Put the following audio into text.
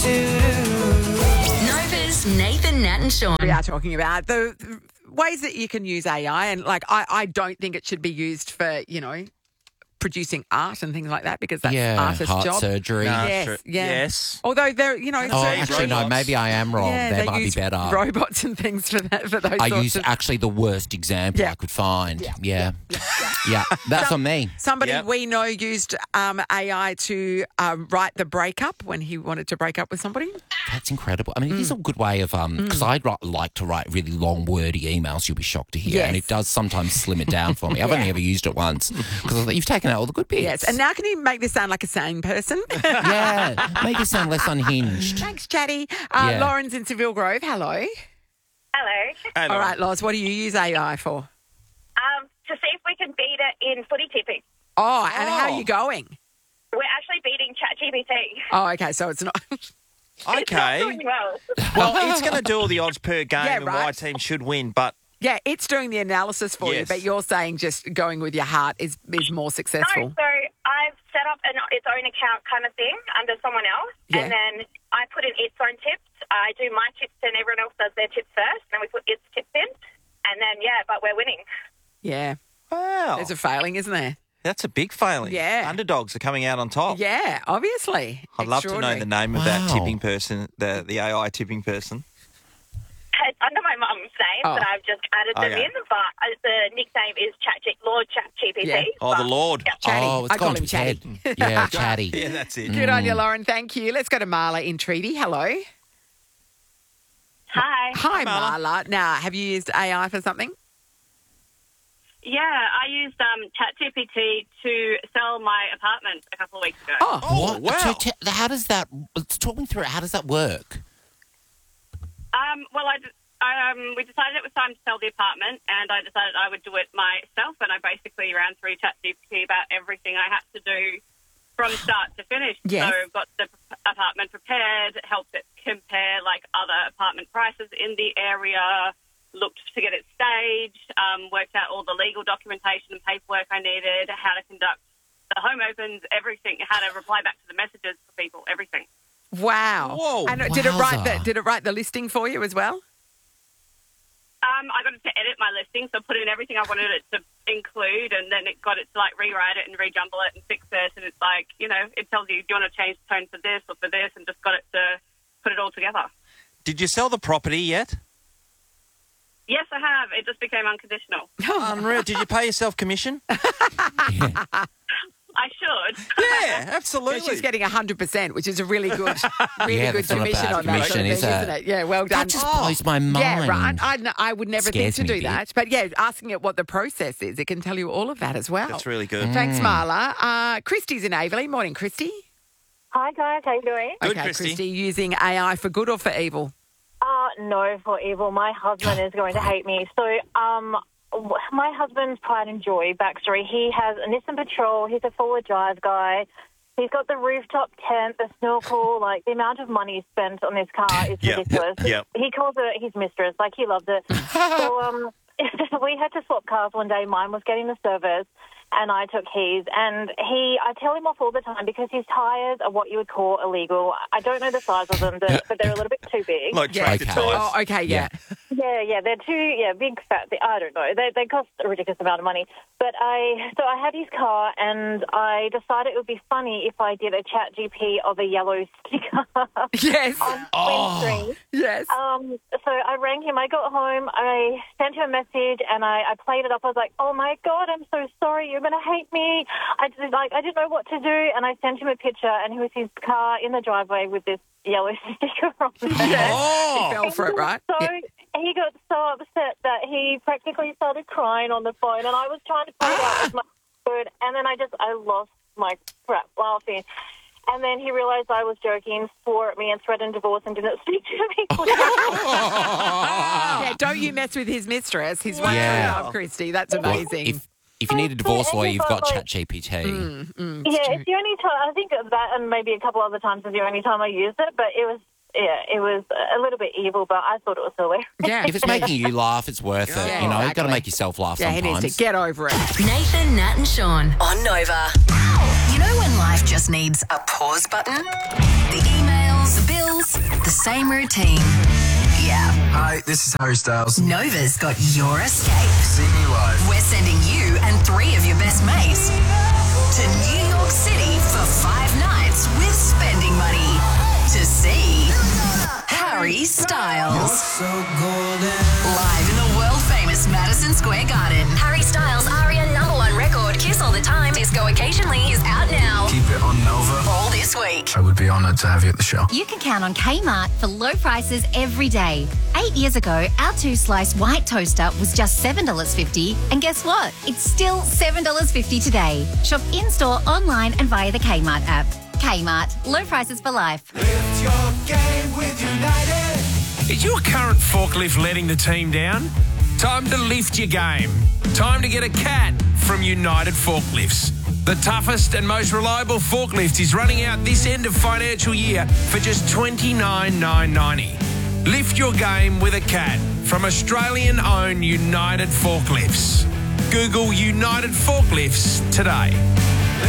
Nova's Nathan, Nat and Sean. We are talking about the ways that you can use AI, and I don't think it should be used for, producing art and things like that, because that's artist's heart job. surgery. No, Yes, true. yeah. Yes. Although they're, Oh, actually, no, maybe I am wrong. yeah, There they might be use better. robots and things for that. For those I sorts use of... actually the worst example Yeah. I could find. Yeah. That's on me. Somebody Yep. we know used AI to write the breakup when he wanted to break up with somebody. That's incredible. I mean, it is a good way of because I like to write really long, wordy emails. You'll be shocked to hear, Yes. and it does sometimes slim it down for me. I've only ever used it once because you've taken out all the good bits. Yes, and now can you make this sound like a sane person? yeah, make it sound less unhinged. Thanks, Chatty. Yeah. Lauren's in Seville Grove. Hello. Hello. All right, Loz, what do you use AI for? To see if we can beat it in footy tipping. Oh, and how are you going? We're actually beating ChatGPT. Oh, okay, so it's not... It's not Okay. doing well. Well, it's going to do all the odds per game Yeah, and why a right. team should win, but Yeah, it's doing the analysis for you, Yes. but you're saying just going with your heart is more No, successful. so I've set up its own account kind of thing under someone else, Yeah. and then I put in its own tips. I do my tips, and everyone else does their tips first, and then we put its tips in, and then, but we're winning. Yeah, wow, there's a failing, isn't there? that's a big failing. Yeah. Underdogs are coming out on top. Yeah, obviously. I'd love to know the name of that Wow. tipping person, the AI tipping person. It's under my mum's name, Oh. but I've just added them Okay. in, but the nickname is Lord ChatGPT. Yeah. Oh, the but- Lord. Yeah. Chatty. Oh, it's I call gone him to Chatty. his head. Yeah, chatty. Yeah, that's it. Good on you, Lauren. Thank you. Let's go to Marla in Treaty. Hello. Hi. Hi, Marla. Marla. Now, have you used AI for something? Yeah, I used ChatGPT to sell my apartment a couple of weeks ago. Oh, What? wow. So how does that? Talk me through it. How does that work? Well, we decided it was time to sell the apartment, and I decided I would do it myself, and I basically ran through ChatGPT about everything I had to do from start to finish. Yes. So got the apartment prepared, helped it compare other apartment prices in the area, looked to get it staged, worked out all the legal documentation and paperwork I needed, how to conduct the home opens, everything, how to reply back to the messages for people, everything. Wow. Whoa. And Wowza. did it write the listing for you as well? I got it to edit my listing, so put in everything I wanted it to include, and then it got it to rewrite it and rejumble it and fix it, and it's it tells you, do you want to change the tone for this or for this, and just got it to put it all together. Did you sell the property yet? Yes, I have. It just became unconditional. Unreal. Did you pay yourself commission? I should. Yeah, absolutely. She's getting 100%, which is a really good, Yeah, good that's not a commission bad on that commission, sort of is thing, it? isn't it? Yeah, well done. That just blows my mind. Yeah, right. I would never think Scares to me do a bit. that. But yeah, asking it what the process is, it can tell you all of that as well. That's really good. Thanks, Marla. Christy's in Averley. Morning, Christy. Hi, guys. How you doing? Good, Okay, Christy. using AI for good or for evil? No, for evil. My husband is going to hate me. So, my husband's pride and joy backstory. He has a Nissan Patrol. He's a forward drive guy. He's got the rooftop tent, the snorkel. The amount of money spent on this car is Yep, ridiculous. yep. He calls it his mistress. He loves it. So, we had to swap cars one day. Mine was getting the service, and I took his. And I tell him off all the time because his tyres are what you would call illegal. I don't know the size of them, but they're a little bit too big. Like Yeah. tractor Okay. tyres. Oh, okay, yeah. Yeah, they're too big, fat. I don't know. They cost a ridiculous amount of money. But I had his car, and I decided it would be funny if I did a chat GP of a yellow sticker Yes. on windscreen. Yes. So I rang him. I got home. I sent him a message, and I played it up. I was like, "Oh my God, I'm so sorry. You're going to hate me." I didn't know what to do, and I sent him a picture, and it was his car in the driveway with this yellow sticker on it. He fell for it, right? So he got so upset that he practically started crying on the phone, and I was trying to put it out with my word, and then I lost my crap laughing. And then he realised I was joking, swore at me, and threatened divorce, and didn't speak to me. Yeah, don't you mess with his mistress. He's one Yeah. true love, Christy. That's amazing. If you need a divorce lawyer, you've got Like- ChatGPT. It's the only time, I think that, and maybe a couple other times is the only time I used it, but it was a little bit evil, but I thought it was hilarious. Yeah. If it's making you laugh, it's worth it. Yeah, You've got to exactly. make yourself laugh Yeah, he sometimes. needs to get over it. Nathan, Nat and Sean on Nova. You know when life just needs a pause button? The emails, the bills, same routine. Yeah. Hi, this is Harry Styles. Nova's got your escape. See me live. We're sending you and 3 of your best mates to New York City for 5 nights with spending money to see Harry Styles. Live in the world-famous Madison Square Garden. Harry Styles' ARIA #1 record, Kiss All the Time, Disco Occasionally, is out now. Keep it on Nova. All this week. I would be honoured to have you at the show. You can count on Kmart for low prices every day. 8 years ago, our 2-slice white toaster was just $7.50. And guess what? It's still $7.50 today. Shop in-store, online and via the Kmart app. Kmart. Low prices for life. Lift your game with United. Is your current forklift letting the team down? Time to lift your game. Time to get a CAT from United Forklifts. The toughest and most reliable forklift is running out this end of financial year for just $29,990. Lift your game with a CAT from Australian-owned United Forklifts. Google United Forklifts today.